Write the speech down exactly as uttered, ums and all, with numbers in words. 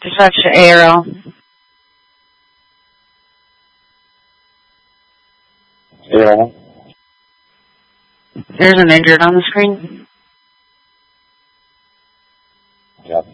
Dispatch to A R L. Yeah. There's an injured on the screen. Yep.